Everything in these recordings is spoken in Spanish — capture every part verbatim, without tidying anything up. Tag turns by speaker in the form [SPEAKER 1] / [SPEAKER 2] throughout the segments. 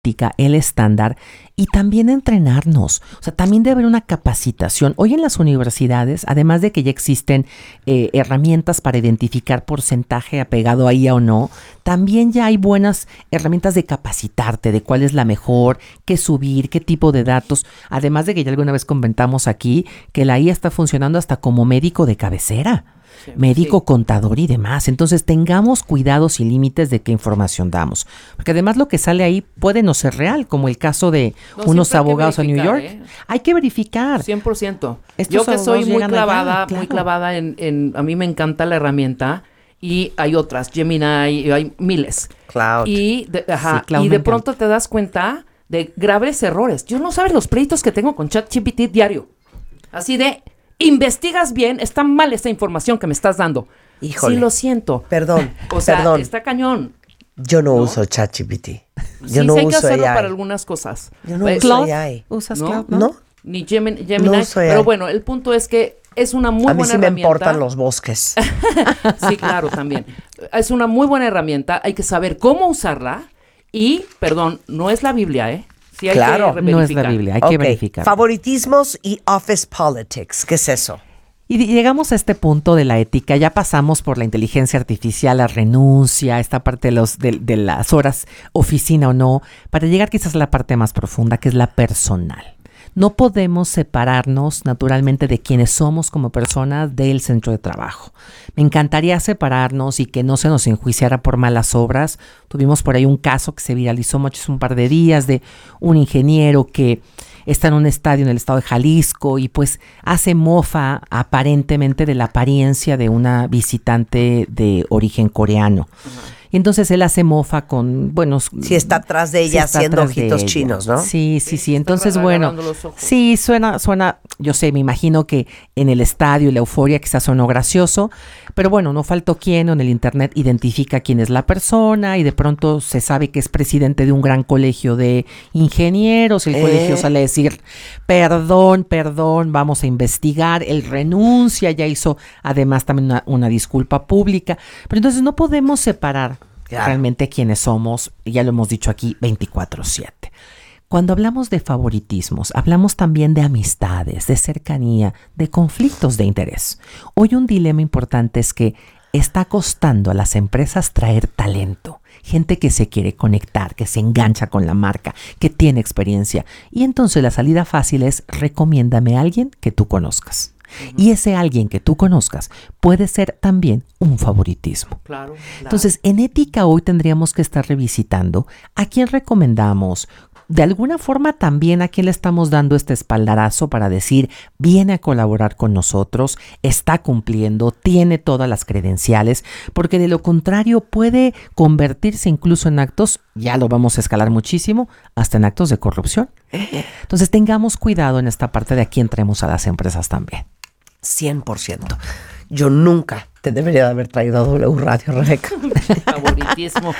[SPEAKER 1] ética, el estándar y también entrenarnos. O sea, también debe haber una capacitación. Hoy en las universidades, además de que ya existen eh, herramientas para identificar porcentaje apegado a I A o no, también ya hay buenas herramientas de capacitarte, de cuál es la mejor, qué subir, qué tipo de datos. Además de que ya alguna vez comentamos aquí que la I A está funcionando hasta como médico de cabecera. Sí, médico, sí. Contador y demás. Entonces tengamos cuidados y límites de qué información damos. Porque además lo que sale ahí puede no ser real, como el caso de no, unos abogados en New York. ¿eh? Hay que verificar.
[SPEAKER 2] cien por ciento. Yo que soy muy clavada, allá, claro. muy clavada en, en... A mí me encanta la herramienta y hay otras, Gemini, hay miles.
[SPEAKER 3] Cloud.
[SPEAKER 2] Y de, ajá, sí, Cloud y de pronto te das cuenta de graves errores. Yo no sabes los pleitos que tengo con ChatGPT diario. Así de... Investigas bien, está mal esta información que me estás dando.
[SPEAKER 3] Híjole.
[SPEAKER 2] Sí, lo siento.
[SPEAKER 3] Perdón,
[SPEAKER 2] o sea,
[SPEAKER 3] perdón.
[SPEAKER 2] Está cañón.
[SPEAKER 3] Yo no, ¿no? uso ChatGPT. Yo
[SPEAKER 2] sí,
[SPEAKER 3] no
[SPEAKER 2] sí hay
[SPEAKER 3] uso
[SPEAKER 2] que hacerlo
[SPEAKER 3] A I.
[SPEAKER 2] para algunas cosas.
[SPEAKER 3] Yo no uso
[SPEAKER 1] Cloud,
[SPEAKER 3] A I.
[SPEAKER 1] ¿Usas
[SPEAKER 2] ¿No?
[SPEAKER 1] Cloud? No.
[SPEAKER 3] ¿No?
[SPEAKER 2] Ni Gemini. Gemini
[SPEAKER 3] No uso A I.
[SPEAKER 2] Pero bueno, el punto es que es una muy
[SPEAKER 3] A mí
[SPEAKER 2] buena
[SPEAKER 3] sí
[SPEAKER 2] herramienta.
[SPEAKER 3] me importan los bosques.
[SPEAKER 2] Sí, claro, también. Es una muy buena herramienta. Hay que saber cómo usarla. Y, perdón, no es la Biblia, ¿eh? Sí hay
[SPEAKER 3] claro.
[SPEAKER 2] que
[SPEAKER 1] no es la Biblia, hay
[SPEAKER 3] okay.
[SPEAKER 1] que verificar.
[SPEAKER 3] Favoritismos y office politics. ¿Qué es eso?
[SPEAKER 1] Y llegamos a este punto de la ética, ya pasamos por la inteligencia artificial, la renuncia, esta parte de, los, de, de las horas oficina o no, para llegar quizás a la parte más profunda, que es la personal. No podemos separarnos naturalmente de quienes somos como personas del centro de trabajo. Me encantaría separarnos y que no se nos enjuiciara por malas obras. Tuvimos por ahí un caso que se viralizó mucho hace un par de días de un ingeniero que está en un estadio en el estado de Jalisco y pues hace mofa aparentemente de la apariencia de una visitante de origen coreano. Uh-huh. Y entonces él hace mofa con, bueno...
[SPEAKER 3] Sí, está atrás de ella sí haciendo ojitos chinos, ¿no?
[SPEAKER 1] Sí, sí, sí. Entonces, bueno, sí, suena, suena, yo sé, me imagino que en el estadio y la euforia quizás sonó gracioso, pero bueno, no faltó quien en el internet identifica quién es la persona y de pronto se sabe que es presidente de un gran colegio de ingenieros. El ¿Eh? colegio sale a decir, perdón, perdón, vamos a investigar. Él renuncia, ya hizo además también una, una disculpa pública. Pero entonces no podemos separar claro. realmente quiénes somos, ya lo hemos dicho aquí, veinticuatro siete. Cuando hablamos de favoritismos, hablamos también de amistades, de cercanía, de conflictos de interés. Hoy un dilema importante es que está costando a las empresas traer talento, gente que se quiere conectar, que se engancha con la marca, que tiene experiencia. Y entonces la salida fácil es recomiéndame a alguien que tú conozcas. Uh-huh. Y ese alguien que tú conozcas puede ser también un favoritismo.
[SPEAKER 2] Claro, claro.
[SPEAKER 1] Entonces, en ética hoy tendríamos que estar revisitando a quién recomendamos. De alguna forma también a quién le estamos dando este espaldarazo para decir, viene a colaborar con nosotros, está cumpliendo, tiene todas las credenciales, porque de lo contrario puede convertirse incluso en actos, ya lo vamos a escalar muchísimo, hasta en actos de corrupción. Entonces tengamos cuidado en esta parte de a quién traemos a las empresas también.
[SPEAKER 3] cien por ciento. Yo nunca te debería de haber traído a W Radio, Rebeca.
[SPEAKER 2] Favoritismo.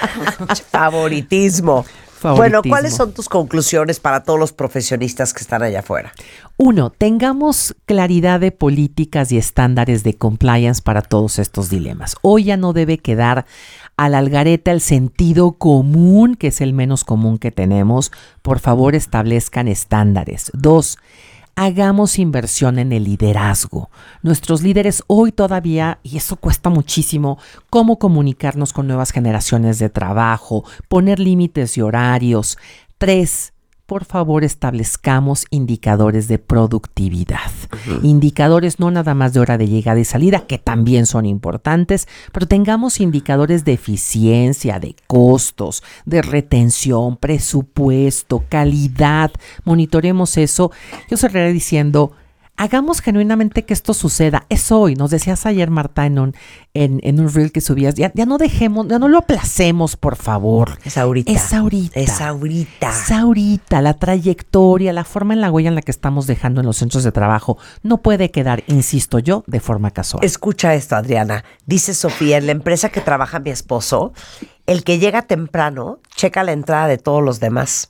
[SPEAKER 3] Favoritismo. Bueno, ¿cuáles son tus conclusiones para todos los profesionistas que están allá afuera?
[SPEAKER 1] Uno, tengamos claridad de políticas y estándares de compliance para todos estos dilemas. Hoy ya no debe quedar al algarete el sentido común, que es el menos común que tenemos. Por favor, establezcan estándares. Dos, hagamos inversión en el liderazgo. Nuestros líderes hoy todavía, y eso cuesta muchísimo, cómo comunicarnos con nuevas generaciones de trabajo, poner límites y horarios. Tres, por favor, establezcamos indicadores de productividad. Uh-huh. Indicadores no nada más de hora de llegada y salida, que también son importantes, pero tengamos indicadores de eficiencia, de costos, de retención, presupuesto, calidad. Monitoremos eso. Yo cerraré diciendo, hagamos genuinamente que esto suceda. Es hoy. Nos decías ayer, Marta, en un, en, en un reel que subías. Ya, ya no dejemos, ya no lo aplacemos, por favor.
[SPEAKER 3] Es ahorita.
[SPEAKER 1] Es ahorita.
[SPEAKER 3] Es ahorita.
[SPEAKER 1] Es ahorita. La trayectoria, la forma en la huella en la que estamos dejando en los centros de trabajo no puede quedar, insisto yo, de forma casual.
[SPEAKER 3] Escucha esto, Adriana. Dice Sofía, en la empresa que trabaja mi esposo, el que llega temprano checa la entrada de todos los demás.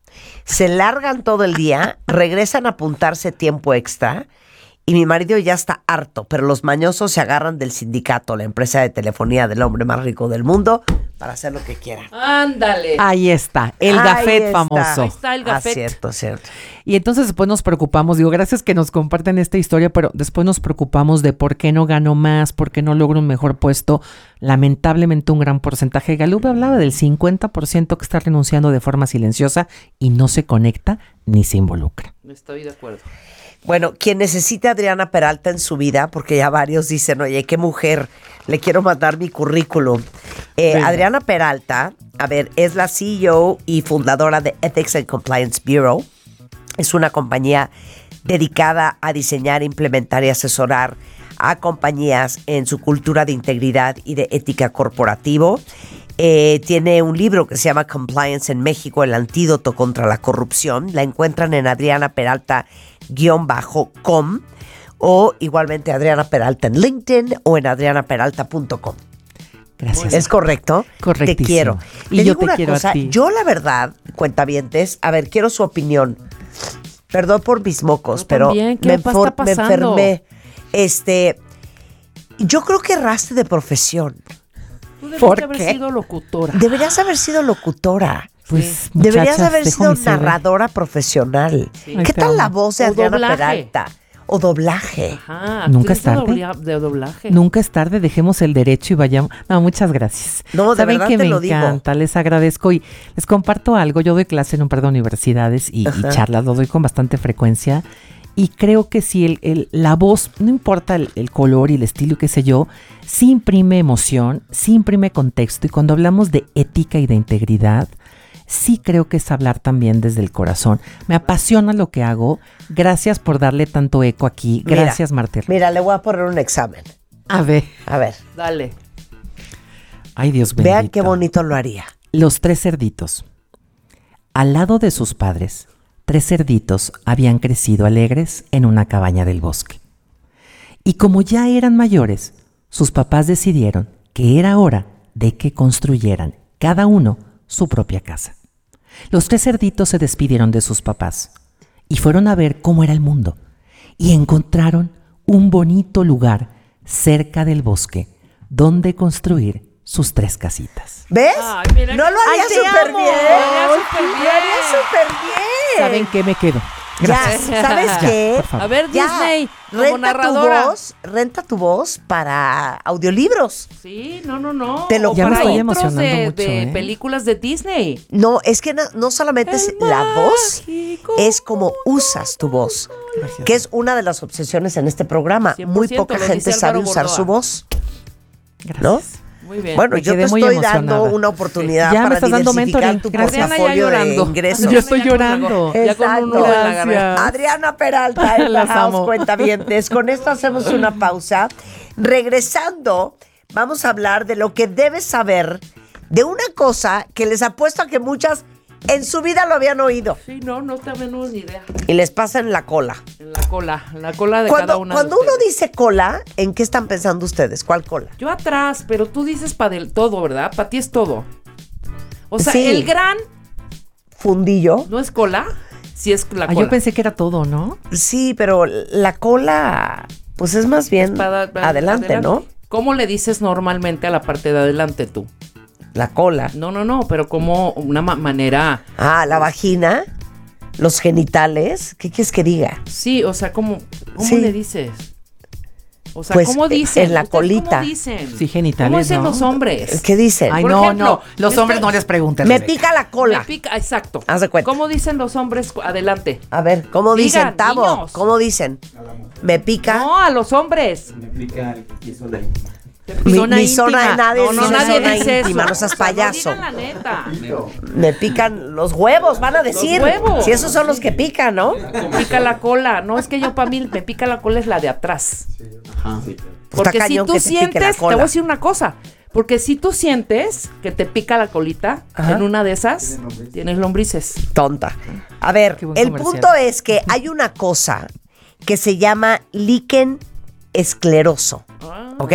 [SPEAKER 3] Se largan todo el día, regresan a apuntarse tiempo extra y mi marido ya está harto, pero los mañosos se agarran del sindicato, la empresa de telefonía del hombre más rico del mundo, para hacer lo que quieran.
[SPEAKER 2] Ándale.
[SPEAKER 1] Ahí está, el
[SPEAKER 3] Ahí
[SPEAKER 1] gafet
[SPEAKER 3] está.
[SPEAKER 1] famoso.
[SPEAKER 2] Ahí está el gafet.
[SPEAKER 3] Ah, cierto, cierto.
[SPEAKER 1] Y entonces después nos preocupamos, digo, gracias que nos comparten esta historia, pero después nos preocupamos de por qué no gano más, por qué no logro un mejor puesto. Lamentablemente un gran porcentaje. Gallup hablaba del cincuenta por ciento que está renunciando de forma silenciosa y no se conecta ni se involucra.
[SPEAKER 2] Estoy de acuerdo.
[SPEAKER 3] Bueno, quien necesita a Adriana Peralta en su vida, porque ya varios dicen, oye, qué mujer, le quiero mandar mi currículum. Eh, Adriana Peralta, a ver, es la C E O y fundadora de Ethics and Compliance Bureau. Es una compañía dedicada a diseñar, implementar y asesorar a compañías en su cultura de integridad y de ética corporativo. Eh, tiene un libro que se llama Compliance en México, el antídoto contra la corrupción. La encuentran en Adriana Peralta guión bajo com o igualmente Adriana Peralta en LinkedIn o en adriana peralta punto com.
[SPEAKER 1] Gracias.
[SPEAKER 3] ¿Es correcto?
[SPEAKER 1] Correctísimo.
[SPEAKER 3] Te quiero.
[SPEAKER 1] Y
[SPEAKER 3] Te
[SPEAKER 1] yo
[SPEAKER 3] digo
[SPEAKER 1] te
[SPEAKER 3] una
[SPEAKER 1] quiero a
[SPEAKER 3] cosa,
[SPEAKER 1] ti.
[SPEAKER 3] yo la verdad, cuentavientes, a ver, quiero su opinión. Perdón por mis mocos,
[SPEAKER 2] Yo
[SPEAKER 3] pero
[SPEAKER 2] también, ¿qué
[SPEAKER 3] me,
[SPEAKER 2] pa-
[SPEAKER 3] enfor-
[SPEAKER 2] está
[SPEAKER 3] me
[SPEAKER 2] pasando?
[SPEAKER 3] enfermé. Este, yo creo que erraste de profesión.
[SPEAKER 2] Tú debes
[SPEAKER 1] ¿Por
[SPEAKER 2] de haber
[SPEAKER 1] qué?
[SPEAKER 2] sido locutora.
[SPEAKER 3] Deberías haber sido locutora.
[SPEAKER 1] Pues,
[SPEAKER 3] Deberías
[SPEAKER 1] muchachas,
[SPEAKER 3] haber
[SPEAKER 1] dejo
[SPEAKER 3] sido
[SPEAKER 1] mi C V.
[SPEAKER 3] narradora profesional.
[SPEAKER 2] Sí.
[SPEAKER 3] ¿Qué
[SPEAKER 1] Ay, te
[SPEAKER 3] tal la
[SPEAKER 1] amo.
[SPEAKER 3] voz de
[SPEAKER 2] O
[SPEAKER 3] Adriana
[SPEAKER 2] doblaje.
[SPEAKER 3] Peralta? O doblaje.
[SPEAKER 2] Ajá.
[SPEAKER 1] Nunca es
[SPEAKER 2] actriz de
[SPEAKER 1] tarde.
[SPEAKER 2] doblia- De doblaje.
[SPEAKER 1] Nunca es tarde, dejemos el derecho y vayamos. No, muchas gracias.
[SPEAKER 3] No, de
[SPEAKER 1] Saben
[SPEAKER 3] verdad
[SPEAKER 1] que
[SPEAKER 3] te
[SPEAKER 1] me
[SPEAKER 3] lo digo.
[SPEAKER 1] encanta, les agradezco y les comparto algo. Yo doy clase en un par de universidades y, y
[SPEAKER 3] Ajá.
[SPEAKER 1] charlas, lo doy con bastante frecuencia. Y creo que si el, el- la voz, no importa el, el color y el estilo, qué sé yo, sí imprime emoción, sí imprime contexto. Y cuando hablamos de ética y de integridad, sí creo que es hablar también desde el corazón. Me apasiona lo que hago. Gracias por darle tanto eco aquí.
[SPEAKER 3] Mira,
[SPEAKER 1] Gracias, Martel.
[SPEAKER 3] Mira, le voy a poner un examen.
[SPEAKER 1] A ver.
[SPEAKER 3] A ver,
[SPEAKER 2] Dale.
[SPEAKER 1] Ay, Dios bendito.
[SPEAKER 3] vean qué bonito lo haría.
[SPEAKER 1] Los tres cerditos. Al lado de sus padres, tres cerditos habían crecido alegres en una cabaña del bosque. Y como ya eran mayores, sus papás decidieron que era hora de que construyeran cada uno su propia casa. Los tres cerditos se despidieron de sus papás y fueron a ver cómo era el mundo y encontraron un bonito lugar cerca del bosque donde construir sus tres casitas.
[SPEAKER 3] ¿Ves?
[SPEAKER 2] Ay, mira
[SPEAKER 3] no
[SPEAKER 2] que-
[SPEAKER 3] lo
[SPEAKER 2] Ay,
[SPEAKER 3] haría
[SPEAKER 2] te
[SPEAKER 3] súper
[SPEAKER 2] amo.
[SPEAKER 3] bien.
[SPEAKER 2] Lo haría súper bien.
[SPEAKER 3] Lo haría súper bien.
[SPEAKER 1] ¿Saben qué? Me quedo. Gracias.
[SPEAKER 3] Ya, ¿sabes
[SPEAKER 2] Ya,
[SPEAKER 3] qué?
[SPEAKER 1] por favor.
[SPEAKER 2] A ver,
[SPEAKER 3] Ya,
[SPEAKER 2] Disney, como
[SPEAKER 3] renta
[SPEAKER 2] narradora.
[SPEAKER 3] tu voz, renta tu voz para audiolibros.
[SPEAKER 2] Sí, no, no, no.
[SPEAKER 3] Te lo
[SPEAKER 2] O
[SPEAKER 3] Ya me
[SPEAKER 2] para
[SPEAKER 3] estoy
[SPEAKER 2] intros
[SPEAKER 1] emocionando
[SPEAKER 2] de,
[SPEAKER 1] mucho,
[SPEAKER 2] de
[SPEAKER 1] ¿eh?
[SPEAKER 2] películas de Disney.
[SPEAKER 3] No, es que no, no solamente es
[SPEAKER 2] El
[SPEAKER 3] la voz,
[SPEAKER 2] mágico
[SPEAKER 3] es como usas tu voz,
[SPEAKER 1] Gracias.
[SPEAKER 3] que es una de las obsesiones en este programa.
[SPEAKER 2] cien por
[SPEAKER 3] Muy
[SPEAKER 2] ciento,
[SPEAKER 3] poca
[SPEAKER 2] lo
[SPEAKER 3] gente
[SPEAKER 2] dice
[SPEAKER 3] sabe
[SPEAKER 2] Álvaro
[SPEAKER 3] usar
[SPEAKER 2] Bordoa.
[SPEAKER 3] su voz,
[SPEAKER 1] Gracias.
[SPEAKER 3] ¿no?
[SPEAKER 2] Muy bien.
[SPEAKER 3] Bueno,
[SPEAKER 1] Me
[SPEAKER 3] yo te
[SPEAKER 1] quedé muy
[SPEAKER 3] estoy dando
[SPEAKER 1] emocionada.
[SPEAKER 3] una oportunidad
[SPEAKER 1] Ya me
[SPEAKER 3] para
[SPEAKER 1] estás dando
[SPEAKER 3] diversificar
[SPEAKER 1] mentoring.
[SPEAKER 3] tu
[SPEAKER 1] Gracias.
[SPEAKER 2] Adriana ya
[SPEAKER 3] portafolio de
[SPEAKER 2] llorando.
[SPEAKER 3] ingresos.
[SPEAKER 1] Yo estoy llorando.
[SPEAKER 2] Ya con un
[SPEAKER 3] Exacto.
[SPEAKER 2] nudo en la garganta.
[SPEAKER 1] Gracias.
[SPEAKER 3] Adriana Peralta en la
[SPEAKER 1] Las
[SPEAKER 3] House
[SPEAKER 1] amo.
[SPEAKER 3] Cuentavientes. Con esto hacemos una pausa. Regresando, vamos a hablar de lo que debes saber de una cosa que les apuesto a que muchas en su vida lo habían oído
[SPEAKER 2] Sí, no, no tenemos ni idea.
[SPEAKER 3] y les pasa en la cola.
[SPEAKER 2] En la cola, en la cola de cada
[SPEAKER 3] Cuando,
[SPEAKER 2] una
[SPEAKER 3] cuando
[SPEAKER 2] de
[SPEAKER 3] uno
[SPEAKER 2] ustedes.
[SPEAKER 3] dice cola, ¿en qué están pensando ustedes? ¿Cuál cola?
[SPEAKER 2] Yo atrás, pero tú dices para del todo, ¿verdad? Para ti es todo. O sea,
[SPEAKER 3] Sí.
[SPEAKER 2] el gran
[SPEAKER 3] ¿Fundillo?
[SPEAKER 2] no es cola, sí es la
[SPEAKER 1] Ah,
[SPEAKER 2] cola.
[SPEAKER 1] yo pensé que era todo, ¿no?
[SPEAKER 3] Sí, pero la cola, pues es más bien
[SPEAKER 2] Para- para-
[SPEAKER 3] adelante, ¿no?
[SPEAKER 2] ¿Cómo le dices normalmente a la parte de adelante tú?
[SPEAKER 3] La cola.
[SPEAKER 2] No, no, no, pero como una ma- manera...
[SPEAKER 3] Ah, la vagina, los genitales. ¿Qué quieres que diga?
[SPEAKER 2] Sí, o sea, ¿cómo, cómo
[SPEAKER 3] Sí.
[SPEAKER 2] le dices? O sea,
[SPEAKER 3] Pues,
[SPEAKER 2] ¿cómo
[SPEAKER 3] eh,
[SPEAKER 2] dicen?
[SPEAKER 3] en la
[SPEAKER 2] ¿Ustedes
[SPEAKER 3] colita.
[SPEAKER 2] ¿Cómo dicen?
[SPEAKER 1] Sí, genitales,
[SPEAKER 2] ¿Cómo dicen
[SPEAKER 1] ¿no?
[SPEAKER 2] los hombres?
[SPEAKER 3] ¿Qué dicen?
[SPEAKER 1] Ay,
[SPEAKER 2] Por
[SPEAKER 1] no,
[SPEAKER 2] ejemplo,
[SPEAKER 1] no. Los
[SPEAKER 2] este-
[SPEAKER 1] hombres no les pregunten.
[SPEAKER 3] Me
[SPEAKER 1] Rebeca.
[SPEAKER 3] pica la cola.
[SPEAKER 2] Me pica, exacto.
[SPEAKER 3] Haz de cuenta.
[SPEAKER 2] ¿Cómo dicen los hombres cu- adelante?
[SPEAKER 3] A ver, ¿cómo
[SPEAKER 2] Digan,
[SPEAKER 3] dicen, Tavo?
[SPEAKER 2] niños.
[SPEAKER 3] ¿Cómo dicen? Me pica.
[SPEAKER 2] No, a los hombres.
[SPEAKER 4] Me explica el que hizo la íntima.
[SPEAKER 3] Mi,
[SPEAKER 1] Zona
[SPEAKER 3] mi zona
[SPEAKER 1] íntima.
[SPEAKER 3] nadie
[SPEAKER 2] No, no,
[SPEAKER 3] dice
[SPEAKER 2] nadie
[SPEAKER 3] zona
[SPEAKER 2] dice
[SPEAKER 3] íntima,
[SPEAKER 2] eso.
[SPEAKER 3] no seas
[SPEAKER 2] O sea,
[SPEAKER 3] payaso.
[SPEAKER 2] No digan la neta.
[SPEAKER 3] Me pican los huevos, van a decir.
[SPEAKER 2] huevos.
[SPEAKER 3] Si esos son los que pican, ¿no?
[SPEAKER 2] Me pica la cola. No, es que yo para mí me pica la cola es la de atrás.
[SPEAKER 4] Ajá.
[SPEAKER 2] Porque si
[SPEAKER 3] cañón
[SPEAKER 2] tú
[SPEAKER 3] que te pique la
[SPEAKER 2] sientes, te
[SPEAKER 3] cola.
[SPEAKER 2] voy a decir una cosa. Porque si tú sientes que te pica la colita,
[SPEAKER 3] Ajá.
[SPEAKER 2] en una de esas tienes lombrices.
[SPEAKER 3] Tonta. A ver,
[SPEAKER 1] Qué buen
[SPEAKER 3] el
[SPEAKER 1] comercial.
[SPEAKER 3] punto es que hay una cosa que se llama líquen escleroso. ¿Ok?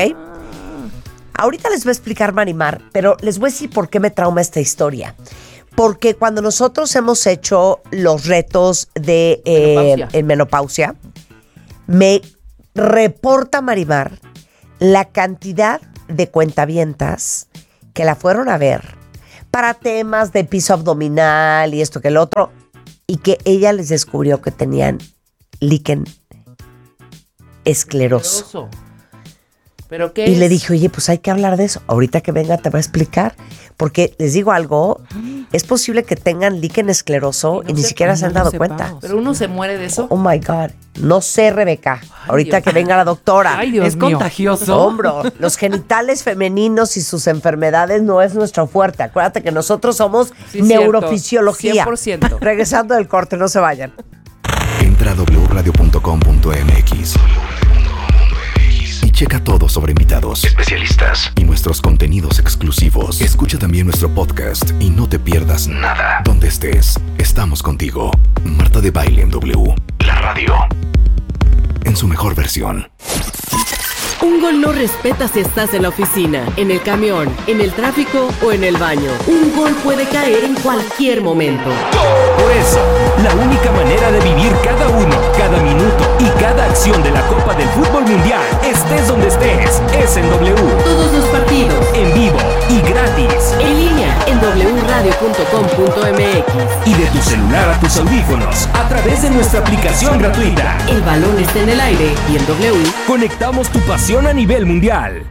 [SPEAKER 3] Ahorita les voy a explicar, Marimar, pero les voy a decir por qué me trauma esta historia. Porque cuando nosotros hemos hecho los retos de eh,
[SPEAKER 2] Menopausia.
[SPEAKER 3] en menopausia, me reporta Marimar la cantidad de cuentavientas que la fueron a ver para temas de piso abdominal y esto que el otro, y que ella les descubrió que tenían líquen escleroso.
[SPEAKER 2] ¿Pero qué
[SPEAKER 3] y
[SPEAKER 2] es?
[SPEAKER 3] le dije, oye, pues hay que hablar de eso. Ahorita que venga te va a explicar. Porque les digo algo, es posible que tengan líquen escleroso y, no y ni se, siquiera se han dado cuenta.
[SPEAKER 2] ¿Pero uno se muere de eso?
[SPEAKER 3] Oh, my God. No sé, Rebeca. Ay, Ahorita Dios. Que venga la doctora.
[SPEAKER 1] Ay, Dios
[SPEAKER 3] es
[SPEAKER 1] mío.
[SPEAKER 3] Contagioso. Hombro, los genitales femeninos y sus enfermedades no es nuestro fuerte. Acuérdate que nosotros somos sí, neurofisiología.
[SPEAKER 2] cien por ciento.
[SPEAKER 3] Regresando del corte, no se vayan.
[SPEAKER 5] Entra a doble u radio punto com punto m x y checa todo sobre invitados, especialistas y nuestros contenidos exclusivos. Escucha también nuestro podcast y no te pierdas nada. Donde estés, estamos contigo. Marta de Baile en W, la radio, en su mejor versión.
[SPEAKER 6] Un gol no respeta si estás en la oficina, en el camión, en el tráfico o en el baño. Un gol puede caer en cualquier momento.
[SPEAKER 7] Por eso, la única manera de vivir cada uno, cada minuto y cada acción de la Copa del Fútbol Mundial, estés donde estés, es en W.
[SPEAKER 6] Todos los partidos,
[SPEAKER 7] en vivo y gratis.
[SPEAKER 6] En línea, en doble u radio punto com punto m x.
[SPEAKER 7] Y de tu celular a tus audífonos, a través de nuestra aplicación gratuita.
[SPEAKER 6] El balón está en el aire y en W
[SPEAKER 7] conectamos tu pasión a nivel mundial.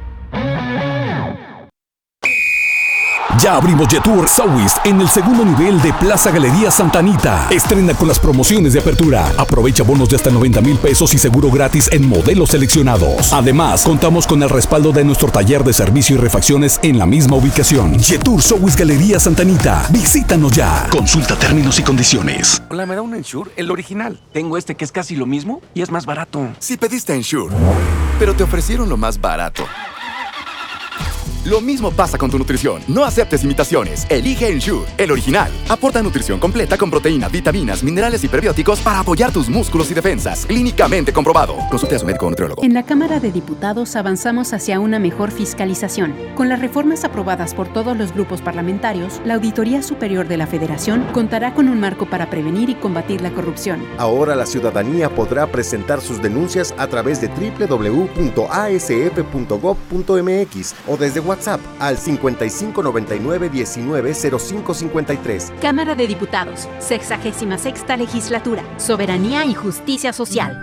[SPEAKER 8] Ya abrimos Jetour Southwest en el segundo nivel de Plaza Galería Santa Anita. Estrena con las promociones de apertura. Aprovecha bonos de hasta noventa mil pesos y seguro gratis en modelos seleccionados. Además, contamos con el respaldo de nuestro taller de servicio y refacciones en la misma ubicación. Jetour Southwest Galería Santa Anita. Visítanos ya. Consulta términos y condiciones.
[SPEAKER 9] Hola, ¿me da un Ensure? El original. Tengo este que es casi lo mismo y es más barato.
[SPEAKER 10] Si pediste Ensure, pero te ofrecieron lo más barato. Lo mismo pasa con tu nutrición. No aceptes imitaciones. Elige Ensure, el original. Aporta nutrición completa con proteínas, vitaminas, minerales y prebióticos para apoyar tus músculos y defensas. Clínicamente comprobado. Consulte a su médico o nutriólogo.
[SPEAKER 11] En la Cámara de Diputados avanzamos hacia una mejor fiscalización. Con las reformas aprobadas por todos los grupos parlamentarios, la Auditoría Superior de la Federación contará con un marco para prevenir y combatir la corrupción.
[SPEAKER 12] Ahora la ciudadanía podrá presentar sus denuncias a través de doble u doble u doble u punto a s f punto gob punto m x o desde WhatsApp al cincuenta y cinco noventa y nueve diecinueve cero cinco cincuenta y tres.
[SPEAKER 11] Cámara de Diputados, sexagésima sexta legislatura, soberanía y justicia social.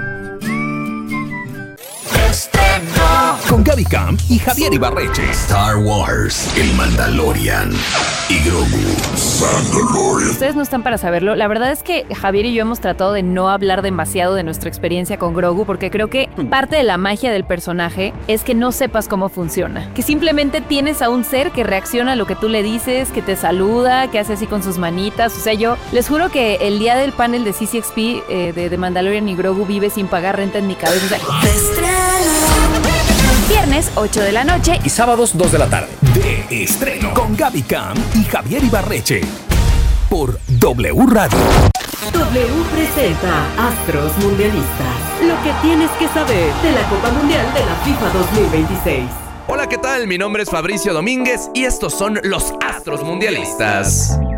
[SPEAKER 8] Con Gaby Camp y Javier Ibarreche.
[SPEAKER 5] Star Wars, el Mandalorian y Grogu. Mandalorian.
[SPEAKER 13] Ustedes no están para saberlo. La verdad es que Javier y yo hemos tratado de no hablar demasiado de nuestra experiencia con Grogu porque creo que parte de la magia del personaje es que no sepas cómo funciona. Que simplemente tienes a un ser que reacciona a lo que tú le dices, que te saluda, que hace así con sus manitas. O sea, yo les juro que el día del panel de C C X P eh, de, de Mandalorian y Grogu vive sin pagar renta en mi cabeza. O sea, viernes, ocho de la noche
[SPEAKER 7] y sábados, dos de la tarde. De estreno con Gaby Camp y Javier Ibarreche por W Radio.
[SPEAKER 6] W presenta Astros Mundialistas. Lo que tienes que saber de la Copa Mundial de la FIFA dos mil veintiséis.
[SPEAKER 14] Hola, ¿qué tal? Mi nombre es Fabricio Domínguez y estos son los Astros Mundialistas.